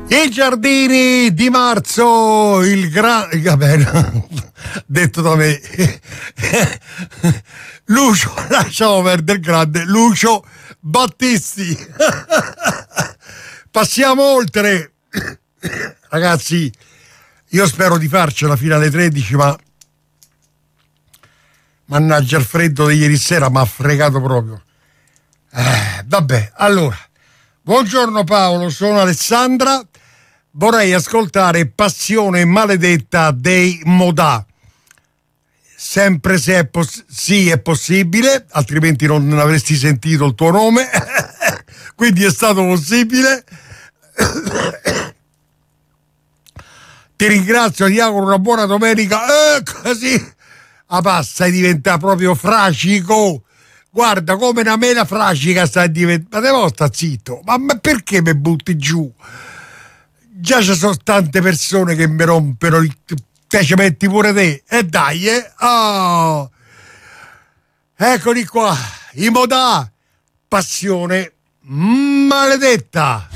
I giardini di marzo, il vabbè, no, detto da me. Lucio, lasciamo perdere il grande Lucio Battisti. Passiamo oltre. Ragazzi, io spero di farcela fino alle 13, ma mannaggia, il freddo di ieri sera mi ha fregato proprio. Vabbè, allora, buongiorno Paolo, sono Alessandra. Vorrei ascoltare Passione maledetta dei Modà. Sempre se è sì, è possibile, altrimenti non avresti sentito il tuo nome. Quindi è stato possibile. Ti ringrazio, ti auguro una buona domenica. Così a passa diventa proprio fracico. Guarda come una mela fracica sta diventando. Ma devo sta zitto. Ma perché mi butti giù? Già ci sono tante persone che mi rompono te ci metti pure te. E dai, oh. Eccoli qua, i Modà, Passione maledetta.